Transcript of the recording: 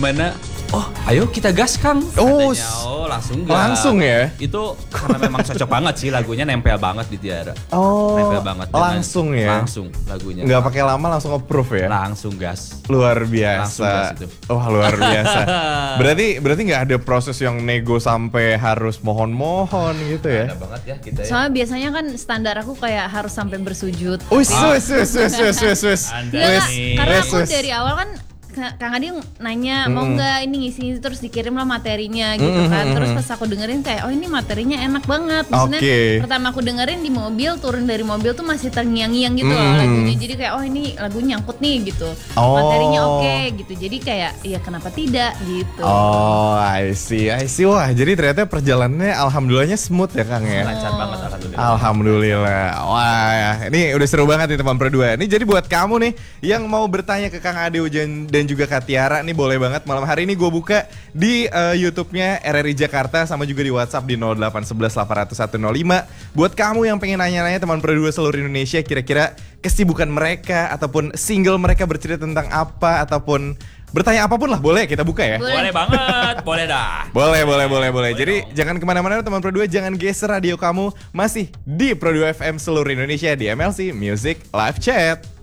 dimana ayo kita gas Kang katanya. Langsung gas. Langsung ya? Itu karena memang cocok banget sih, lagunya nempel banget di Tiara. Nempel banget langsung ya? Langsung lagunya. Nggak pakai lama langsung approve ya? Langsung gas. Luar biasa. Langsung gas itu. Luar biasa. Berarti nggak ada proses yang nego sampai harus mohon-mohon gitu ya? Ada banget ya kita ya. Soalnya biasanya kan standar aku kayak harus sampai bersujud. Wis. Karena aku dari awal kan Kang Adi nanya mau nggak ini ngisi terus dikirim lah materinya gitu kan. Terus pas aku dengerin kayak ini materinya enak banget. Maksudnya pertama aku dengerin di mobil, turun dari mobil tuh masih terngiang-ngiang gitu loh lagunya. Jadi kayak ini lagu nyangkut nih gitu. Materinya oke gitu. Jadi kayak ya kenapa tidak gitu. I see. Wah, jadi ternyata perjalanannya alhamdulillahnya smooth ya Kang ya. Lancar banget Alhamdulillah. Wah, ini udah seru banget nih teman Pro2. Ini jadi buat kamu nih yang mau bertanya ke Kang Ade dan juga Kak Tiara nih boleh banget. Malam hari ini gue buka di YouTube-nya RRI Jakarta sama juga di WhatsApp di 0811 800 105. Buat kamu yang pengen nanya-nanya teman Pro2 seluruh Indonesia, kira-kira kesibukan mereka ataupun single mereka bercerita tentang apa ataupun bertanya apapun lah, boleh kita buka ya? Boleh banget, boleh dah. Boleh. Jadi jangan kemana-mana teman Pro2, jangan geser radio kamu, masih di Pro2 FM seluruh Indonesia di MLC Music Live Chat.